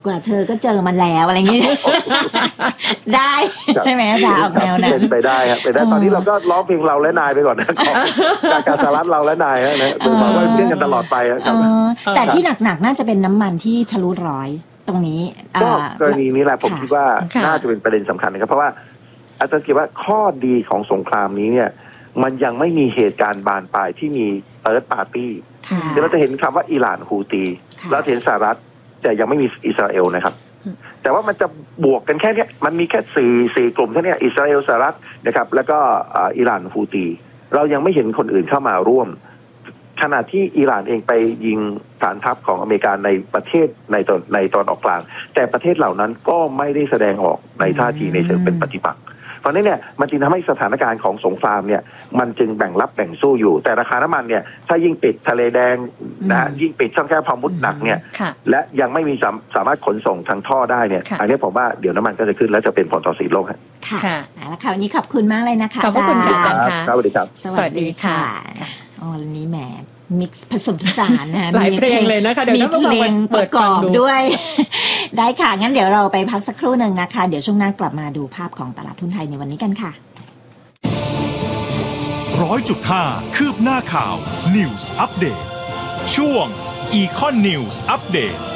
กว่าเธอก็เจอมันแล้วอะไรอย่างนี้ ได้ใช่ไหมอาจารย์ออกแนวนั้นไปได้ครับไปได้ตอนนี้เราก็ร้องเพลงเราและนายไปก่อนนะของการสารัฐเราและนายนะโดยหวังว่าเพื่อนกันตลอดไปครับแต่ที่หนักๆน่าจะเป็นน้ำมันที่ทะลุร้อยตรงนี้ก็กรณีนี้แหละผมคิดว่าน่าจะเป็นประเด็นสำคัญนะครับเพราะว่าอาจารย์คิดว่าข้อดีของสงครามนี้เนี่ยมันยังไม่มีเหตุการณ์บานปลายที่มีเติร์ดปาร์ตี้เดี๋ยวเราจะเห็นคำว่าอิหร่านฮูตีแล้วเห็นสหรัฐแต่ยังไม่มีอิสราเอลนะครับแต่ว่ามันจะบวกกันแค่นี้มันมีแค่สี่กลุ่มแค่นี้อิสราเอลสหรัฐนะครับแล้วก็อิหร่านฮูตีเรายังไม่เห็นคนอื่นเข้ามาร่วมขณะที่อิหร่านเองไปยิงฐานทัพของอเมริกาในประเทศในตอนออกกลางแต่ประเทศเหล่านั้นก็ไม่ได้แสดงออกในท่าทีในเชิงเป็นปฏิปักษ์เพราะนั้นเนี่ยมันจึงทำให้สถานการณ์ของสงครามเนี่ยมันจึงแบ่งรับแบ่งสู้อยู่แต่ราคาน้ำมันเนี่ยถ้ายิ่งปิดทะเลแดงนะยิ่งปิดช่องแคบพอมุดหนักเนี่ยและยังไม่มีสามารถขนส่งทางท่อได้เนี่ยอันนี้ผมว่าเดี๋ยวน้ำมันก็จะขึ้นและจะเป็นผลต่อเศรษฐกิจโลกค่ะแล้วค่ะวันนี้ขอบคุณมากเลยนะคะขอบคุณค่ะสวัสดีครับสวัสดีค่ะวันนี้แหมมิกซ์ผสมผสานนะหลายเพลงเลยนะคะเดี๋ยวมีเพลงประกอบด้วย ได้ค่ะงั้นเดี๋ยวเราไปพักสักครู่หนึ่งนะคะเดี๋ยวช่วงหน้ากลับมาดูภาพของตลาดหุ้นไทยในวันนี้กันค่ะ 100.5 คืบหน้าข่าว News Update ช่วง Econ News Update